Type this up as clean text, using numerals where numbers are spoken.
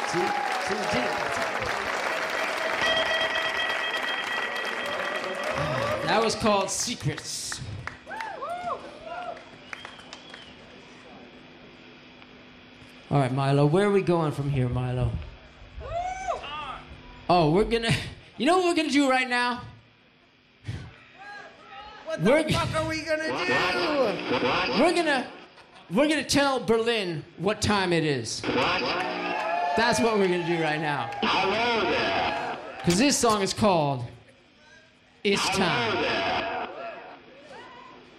That was called Secrets. All right, Milo, where are we going from here, Milo? Oh, we're gonna... You know what we're gonna do right now? What the fuck are we gonna do? We're gonna tell Berlin what time it is. That's what we're gonna do right now. Hello there. Because this song is called It's Time. Hello there.